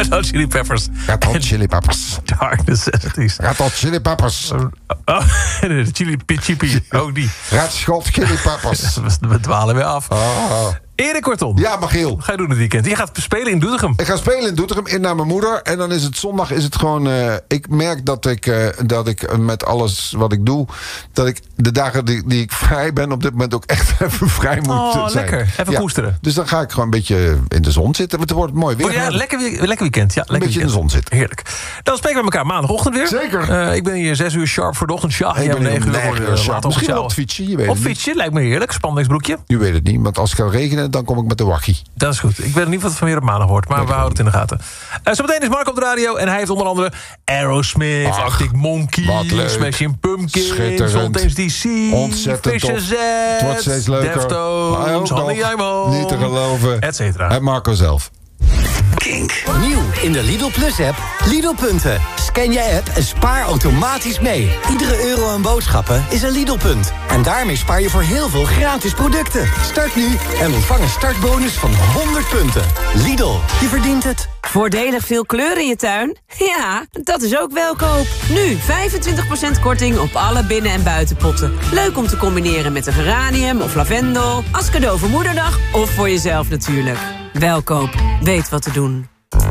Red Hot Chili Peppers. Red Hot Chili Peppers. Dark Necessities. Red Hot Chili Peppers. Oh, Chili ook die. Red Hot Chili Peppers. We dwalen weer af. Oh. Erik Kortom. Ja, Michiel. Ga je doen het weekend? Je gaat spelen in Doetinchem. Ik ga spelen in Doetinchem, in naar mijn moeder. En dan is het zondag, is het gewoon... ik merk dat ik met alles wat ik doe... dat ik de dagen die ik vrij ben... op dit moment ook echt even vrij moet zijn. Lekker. Even koesteren. Dus dan ga ik gewoon een beetje in de zon zitten. Het wordt mooi weer. Ja, lekker weekend. Ja, een beetje in de zon zitten. Heerlijk. Dan spreken we elkaar maandagochtend weer. Zeker. Ik ben hier 6 uur sharp voor de ochtend. Ja, ik ben 9 uur sharp. Misschien wel op het fietsje, je weet het niet. Op fietsje, lijkt me heerlijk. Spandeksbroekje. Je weet het niet, want als het gaat regenen... dan kom ik met de wakkie. Dat is goed. Ik weet niet wat van weer op maandag wordt, maar we houden het in de gaten. Zometeen is Mark op de radio en hij heeft onder andere Aerosmith, Arctic Monkeys, Smashing Pumpkins, Fontaine's DC, ontzettend Fisher Z, het wordt steeds leuker. Deftones, Honey Diamond, niet te geloven, et cetera. En Marco zelf. Kink. Nieuw in de Lidl Plus app. Lidl punten. Scan je app en spaar automatisch mee. Iedere euro aan boodschappen is een Lidl punt. En daarmee spaar je voor heel veel gratis producten. Start nu en ontvang een startbonus van 100 punten. Lidl, je verdient het. Voordelig veel kleur in je tuin? Ja, dat is ook Welkoop. Nu 25% korting op alle binnen- en buitenpotten. Leuk om te combineren met een geranium of lavendel. Als cadeau voor Moederdag of voor jezelf natuurlijk. Welkoop, weet wat te doen.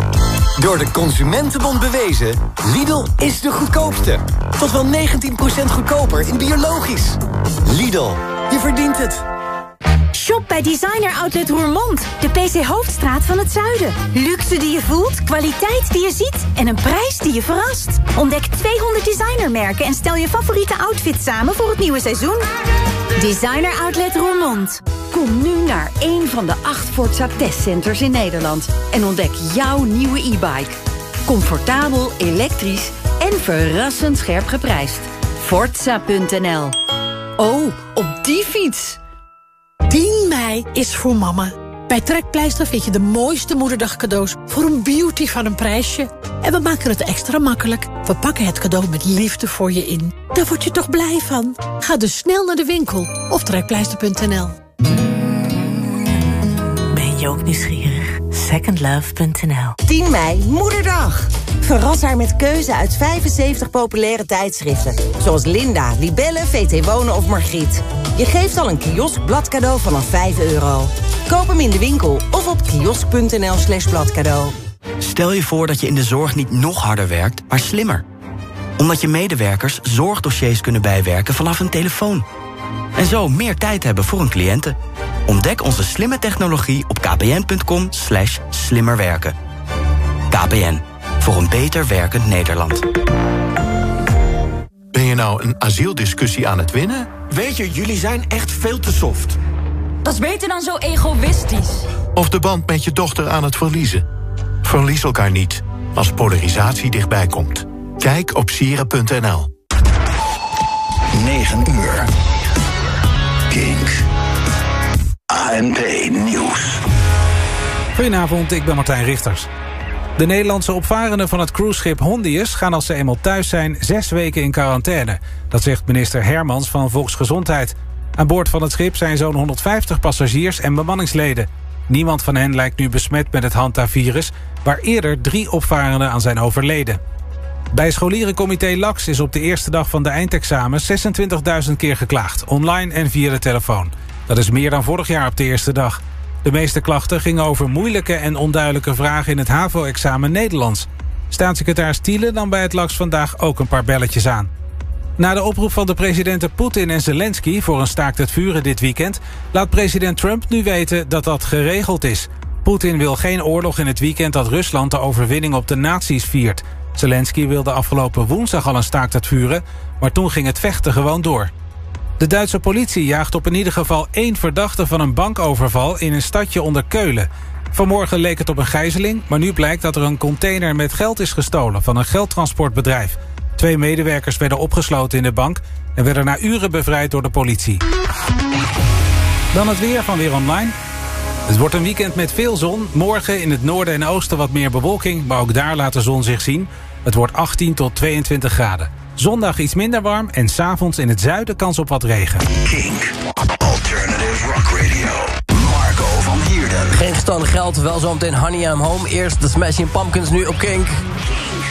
Door de Consumentenbond bewezen, Lidl is de goedkoopste. Tot wel 19% goedkoper in biologisch. Lidl, je verdient het. Shop bij Designer Outlet Roermond, de PC Hoofdstraat van het zuiden. Luxe die je voelt, kwaliteit die je ziet en een prijs die je verrast. Ontdek 200 designermerken en stel je favoriete outfit samen voor het nieuwe seizoen. Designer Outlet Roermond. Kom nu naar een van de 8 Forza testcenters in Nederland en ontdek jouw nieuwe e-bike. Comfortabel, elektrisch en verrassend scherp geprijsd. Forza.nl. Oh, op die fiets! 10 mei is voor mama. Bij Trekpleister vind je de mooiste moederdagcadeaus voor een beauty van een prijsje. En we maken het extra makkelijk. We pakken het cadeau met liefde voor je in. Daar word je toch blij van? Ga dus snel naar de winkel of trekpleister.nl. Ben je ook nieuwsgierig? Secondlove.nl. 10 mei, Moederdag. Verras haar met keuze uit 75 populaire tijdschriften. Zoals Linda, Libelle, VT Wonen of Margriet. Je geeft al een kioskbladcadeau vanaf €5. Koop hem in de winkel of op kiosk.nl/bladcadeau. Stel je voor dat je in de zorg niet nog harder werkt, maar slimmer. Omdat je medewerkers zorgdossiers kunnen bijwerken vanaf een telefoon. En zo meer tijd hebben voor hun cliënten. Ontdek onze slimme technologie op kpn.com/slimmerwerken. KPN, voor een beter werkend Nederland. Ben je nou een asieldiscussie aan het winnen? Weet je, jullie zijn echt veel te soft. Dat is beter dan zo egoïstisch. Of de band met je dochter aan het verliezen? Verlies elkaar niet als polarisatie dichtbij komt. Kijk op sieren.nl. 9 uur. Kink. ANP Nieuws. Goedenavond, ik ben Martijn Richters. De Nederlandse opvarenden van het cruiseschip Hondius gaan als ze eenmaal thuis zijn 6 weken in quarantaine. Dat zegt minister Hermans van Volksgezondheid. Aan boord van het schip zijn zo'n 150 passagiers en bemanningsleden. Niemand van hen lijkt nu besmet met het Hanta-virus, waar eerder 3 opvarenden aan zijn overleden. Bij scholierencomité LAX is op de eerste dag van de eindexamen 26.000 keer geklaagd, online en via de telefoon. Dat is meer dan vorig jaar op de eerste dag. De meeste klachten gingen over moeilijke en onduidelijke vragen in het HAVO-examen Nederlands. Staatssecretaris Thiele nam bij het LAX vandaag ook een paar belletjes aan. Na de oproep van de presidenten Poetin en Zelensky voor een staakt het vuren dit weekend, laat president Trump nu weten dat dat geregeld is. Poetin wil geen oorlog in het weekend dat Rusland de overwinning op de nazi's viert. Zelensky wilde afgelopen woensdag al een staakt het vuren, maar toen ging het vechten gewoon door. De Duitse politie jaagt op in ieder geval 1 verdachte van een bankoverval in een stadje onder Keulen. Vanmorgen leek het op een gijzeling, maar nu blijkt dat er een container met geld is gestolen van een geldtransportbedrijf. 2 medewerkers werden opgesloten in de bank en werden na uren bevrijd door de politie. Dan het weer van Weer Online. Het wordt een weekend met veel zon. Morgen in het noorden en oosten wat meer bewolking, maar ook daar laat de zon zich zien. Het wordt 18 tot 22 graden. Zondag iets minder warm en 's avonds in het zuiden kans op wat regen. Kink. Alternative Rock Radio. Marco van Heerden. Geen gestolen geld, wel zometeen Honey I'm Home. Eerst de Smashing Pumpkins, nu op Kink.